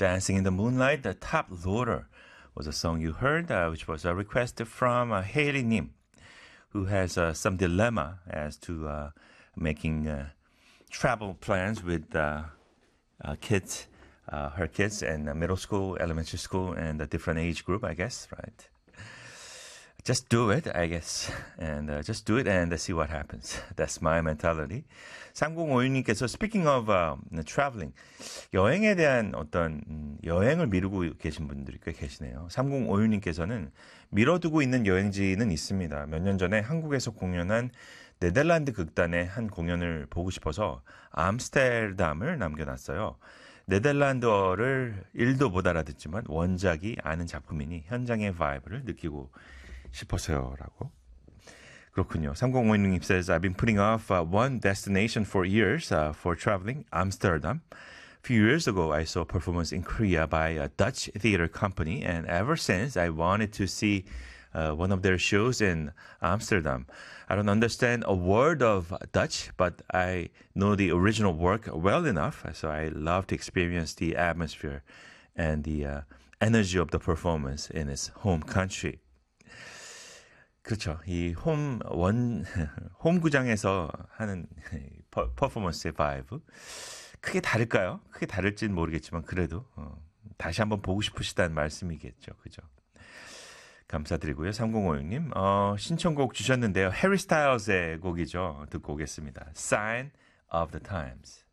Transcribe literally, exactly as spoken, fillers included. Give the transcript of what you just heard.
Dancing in the Moonlight, the Top Loader was a song you heard, uh, which was a request from uh, Haley Nim, who has uh, some dilemma as to uh, making uh, travel plans with uh, uh, kids, uh, her kids, and uh, middle school, elementary school, and a different age group, I guess, right? Just do it, I guess. And uh, just do it and see what happens. That's my mentality. 삼공오육님께서 speaking of uh, traveling, 여행에 대한 어떤 음, 여행을 미루고 계신 분들이 꽤 계시네요. 삼공오육님께서는 미뤄두고 있는 여행지는 있습니다. 몇 년 전에 한국에서 공연한 네덜란드 극단의 한 공연을 보고 싶어서 암스테르담을 남겨놨어요. 네덜란드어를 일도 못 알아듣지만 원작이 아는 작품이니 현장의 바이브를 느끼고 싶어서요. 라고. 그렇군요. 삼공오육님 says, I've been putting off uh, one destination for years uh, for traveling, Amsterdam. A few years ago, I saw a performance in Korea by a Dutch theater company, and ever since, I wanted to see uh, one of their shows in Amsterdam. I don't understand a word of Dutch, but I know the original work well enough, so I love to experience the atmosphere and the uh, energy of the performance in its home country. 그렇죠. 이 홈, 원, 홈구장에서 하는 퍼, 퍼포먼스의 바이브. 크게 다를까요? 크게 다를지는 모르겠지만, 그래도, 어, 다시 한번 보고 싶으시다는 말씀이겠죠. 그죠? 감사드리고요. 삼공오육님, 어, 신청곡 주셨는데요. 해리 스타일즈의 곡이죠. 듣고 오겠습니다. Sign of the Times.